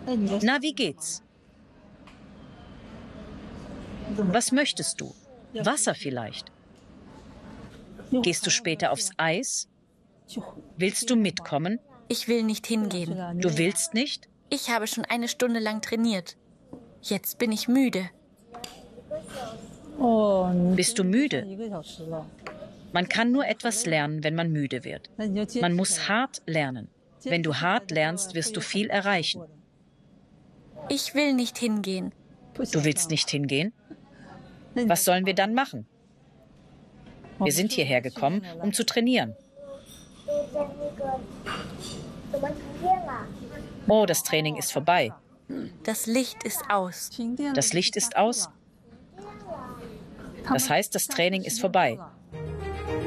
Na, wie geht's? Was möchtest du? Wasser vielleicht? Gehst du später aufs Eis? Willst du mitkommen? Ich will nicht hingehen. Du willst nicht? Ich habe schon eine Stunde lang trainiert. Jetzt bin ich müde. Bist du müde? Man kann nur etwas lernen, wenn man müde wird. Man muss hart lernen. Wenn du hart lernst, wirst du viel erreichen. Ich will nicht hingehen. Du willst nicht hingehen? Was sollen wir dann machen? Wir sind hierher gekommen, um zu trainieren. Oh, das Training ist vorbei. Das Licht ist aus. Das Licht ist aus? Das heißt, das Training ist vorbei.